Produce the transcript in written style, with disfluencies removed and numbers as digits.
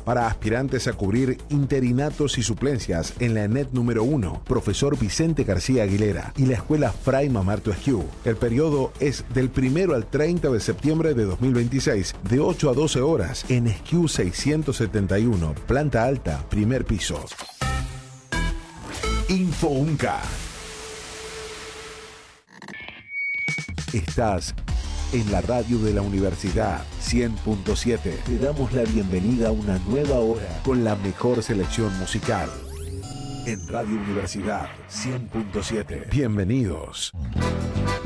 Para aspirantes a cubrir interinatos y suplencias en la ENET número 1, profesor Vicente García Aguilera y la Escuela Fray Mamarto Esquiú. El periodo es del 1 al 30 de septiembre de 2026, de 8 a 12 horas, en Esquiú 671, planta alta, primer piso. Info UNCA. Estás en la radio de la Universidad 100.7. Te damos la bienvenida a una nueva hora con la mejor selección musical. En Radio Universidad 100.7. Bienvenidos.